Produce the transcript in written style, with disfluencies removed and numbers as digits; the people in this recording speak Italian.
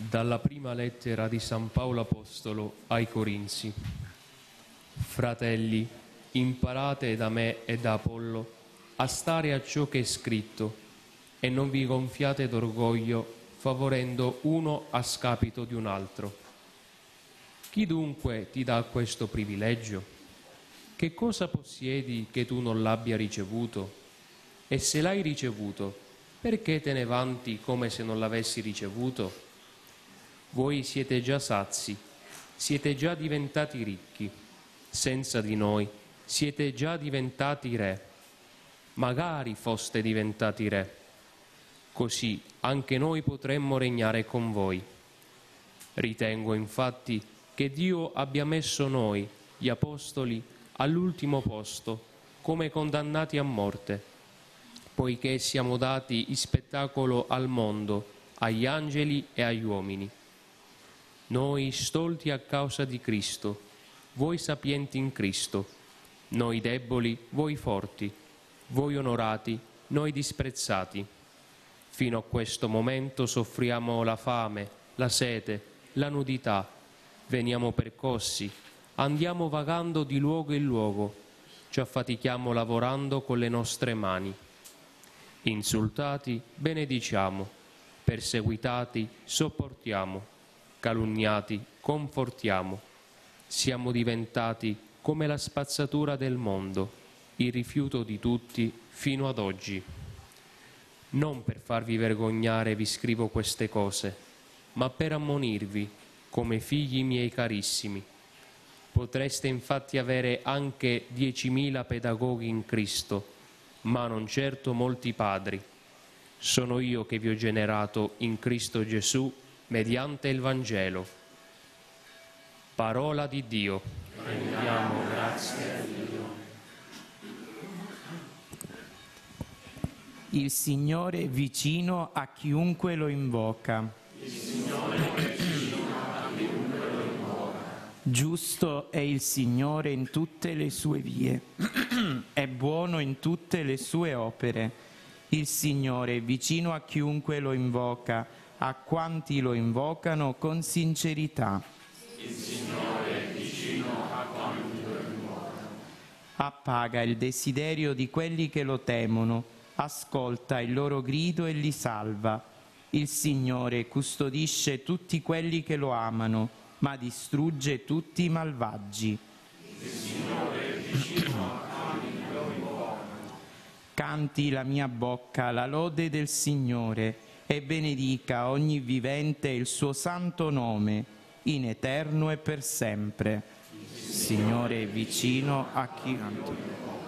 Dalla prima lettera di San Paolo Apostolo ai Corinzi. Fratelli, imparate da me e da Apollo a stare a ciò che è scritto e non vi gonfiate d'orgoglio favorendo uno a scapito di un altro. Chi dunque ti dà questo privilegio? Che cosa possiedi che tu non l'abbia ricevuto? E se l'hai ricevuto, perché te ne vanti come se non l'avessi ricevuto? Voi siete già sazi, siete già diventati ricchi, senza di noi siete già diventati re. Magari foste diventati re, così anche noi potremmo regnare con voi. Ritengo infatti che Dio abbia messo noi, gli apostoli, all'ultimo posto, come condannati a morte, poiché siamo dati in spettacolo al mondo, agli angeli e agli uomini. Noi stolti a causa di Cristo, voi sapienti in Cristo, noi deboli, voi forti, voi onorati, noi disprezzati. Fino a questo momento soffriamo la fame, la sete, la nudità, veniamo percossi, andiamo vagando di luogo in luogo, ci affatichiamo lavorando con le nostre mani. Insultati, benediciamo, perseguitati, sopportiamo, calunniati, confortiamo. Siamo diventati come la spazzatura del mondo, il rifiuto di tutti fino ad oggi. Non per farvi vergognare vi scrivo queste cose, ma per ammonirvi come figli miei carissimi. Potreste infatti avere anche 10.000 pedagoghi in Cristo, ma non certo molti padri. Sono io che vi ho generato in Cristo Gesù mediante il Vangelo. Parola di Dio. Rendiamo grazie a Dio. Il Signore è vicino a chiunque lo invoca. Il Signore è vicino a chiunque lo invoca. Giusto è il Signore in tutte le sue vie, è buono in tutte le sue opere. Il Signore è vicino a chiunque lo invoca, a quanti lo invocano con sincerità. Il Signore è vicino a quanti lo invocano. Appaga il desiderio di quelli che lo temono, ascolta il loro grido e li salva. Il Signore custodisce tutti quelli che lo amano, ma distrugge tutti i malvagi. Il Signore è vicino a quanti lo invocano. Canti la mia bocca la lode del Signore e benedica ogni vivente il suo santo nome, in eterno e per sempre. Il Signore è vicino a chi...